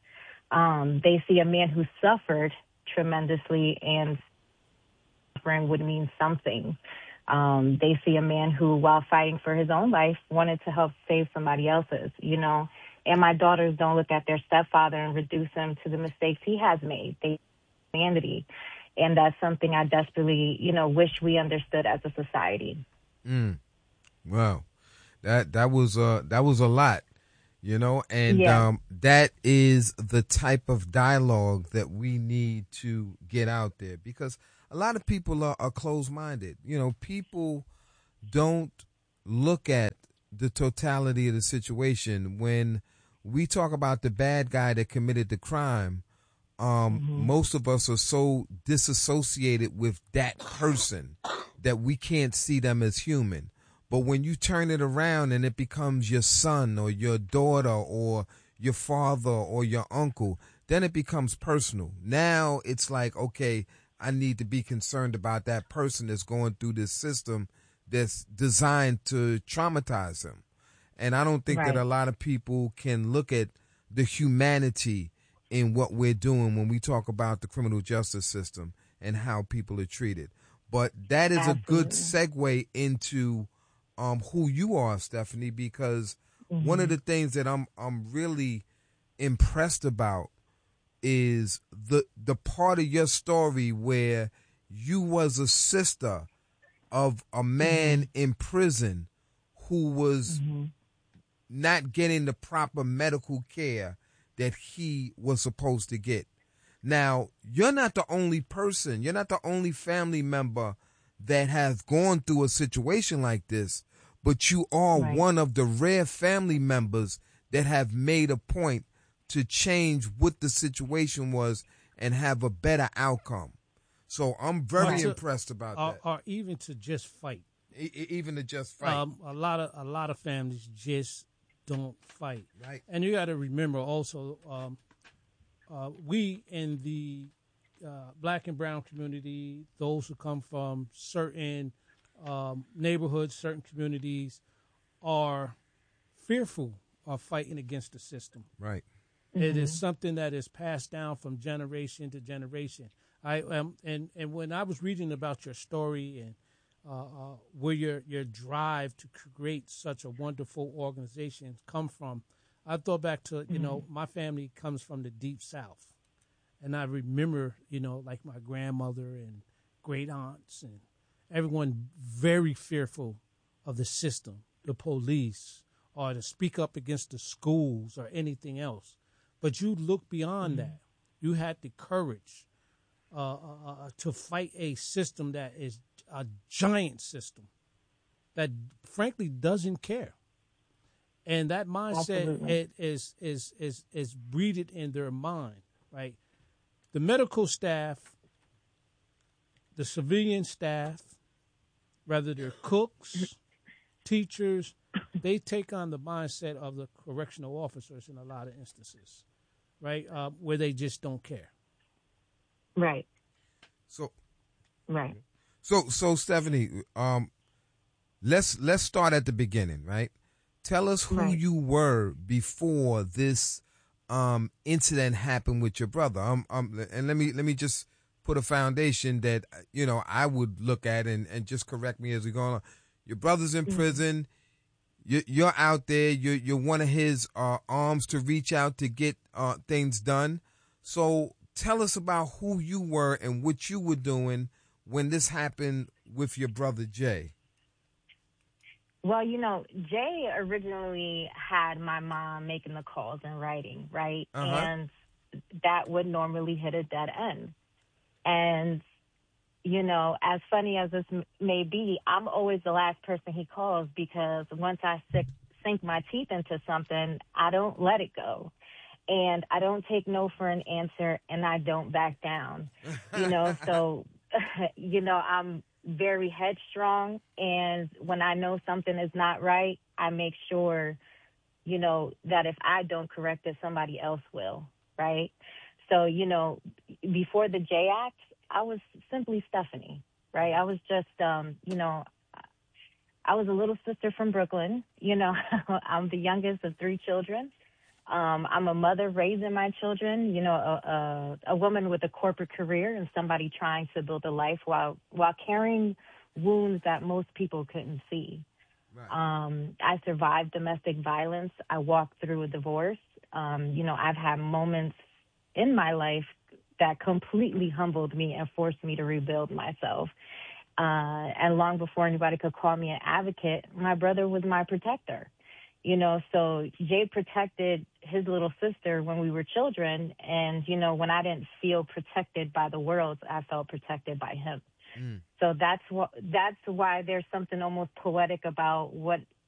Um, they see a man who suffered tremendously, and suffering would mean something. Um, they see a man who, while fighting for his own life, wanted to help save somebody else's, you know. And my daughters don't look at their stepfather and reduce him to the mistakes he has made. They humanity. And that's something I desperately, you know, wish we understood as a society. Mm. Wow. That that was uh that was a lot, you know, and Yeah. um that is the type of dialogue that we need to get out there, because a lot of people are, are closed-minded. You know, people don't look at the totality of the situation. When we talk about the bad guy that committed the crime, um, Mm-hmm. most of us are so disassociated with that person that we can't see them as human. But when you turn it around and it becomes your son or your daughter or your father or your uncle, then it becomes personal. Now it's like, okay, I need to be concerned about that person that's going through this system that's designed to traumatize them. And I don't think Right. that a lot of people can look at the humanity in what we're doing when we talk about the criminal justice system and how people are treated. But that is a good segue into um, who you are, Stephanie, because Mm-hmm. one of the things that I'm I'm really impressed about is the the part of your story where you was a sister of a man Mm-hmm. in prison who was Mm-hmm. not getting the proper medical care that he was supposed to get. Now, you're not the only person, you're not the only family member that has gone through a situation like this, but you are Right. one of the rare family members that have made a point to change what the situation was and have a better outcome. So I'm very Right. impressed about Or, that. or even to just fight. E- e- even to just fight. Um, a lot of a lot of families just don't fight. Right. And you got to remember also, um, uh, we in the uh, black and brown community, those who come from certain um, neighborhoods, certain communities, are fearful of fighting against the system. Right. It is something that is passed down from generation to generation. I um, and and when I was reading about your story and uh, uh, where your your drive to create such a wonderful organization come from, I thought back to you know my family comes from the deep South, and I remember you know like my grandmother and great aunts and everyone very fearful of the system, the police, or to speak up against the schools or anything else. But you look beyond that. You had the courage uh, uh, uh, to fight a system that is a giant system that, frankly, doesn't care. And that mindset Absolutely. it is is is is breeded in their mind, right? The medical staff, the civilian staff, whether they're cooks, teachers, they take on the mindset of the correctional officers in a lot of instances, right? Uh, where they just don't care. Right. So Right. So, so Stephanie, um, let's let's start at the beginning, right? Tell us who Right. you were before this um, incident happened with your brother. Um, um, and let me let me just put a foundation that you know I would look at and, and just correct me as we go on. Your brother's in Mm-hmm. prison. You're, you're out there. You're you're one of his uh, arms to reach out to get uh, things done. So tell us about who you were and what you were doing when this happened with your brother Jay. Well, you know, Jay originally had my mom making the calls and writing, right? Uh-huh. And that would normally hit a dead end. And, you know, as funny as this m- may be, I'm always the last person he calls because once I sick, sink my teeth into something, I don't let it go. And I don't take no for an answer, and I don't back down, you know, so, you know, I'm very headstrong, and when I know something is not right, I make sure, you know, that if I don't correct it, somebody else will, right? So, you know, before the J Act, I was simply Stephanie, right? I was just, um, you know, I was a little sister from Brooklyn. You know, I'm the youngest of three children. Um, I'm a mother raising my children, you know, a, a, a woman with a corporate career and somebody trying to build a life while while carrying wounds that most people couldn't see. Right. Um, I survived domestic violence. I walked through a divorce. Um, you know, I've had moments in my life that completely humbled me and forced me to rebuild myself. Uh, and long before anybody could call me an advocate, my brother was my protector. You know, so Jay protected his little sister when we were children. And, you know, when I didn't feel protected by the world, I felt protected by him. Mm. So that's what, that's why there's something almost poetic about what